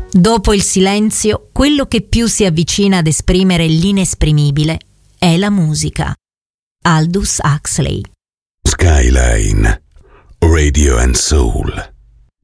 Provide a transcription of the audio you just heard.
Dopo il silenzio, quello che più si avvicina ad esprimere l'inesprimibile è la musica. Aldous Huxley. Skyline, Radio and Soul.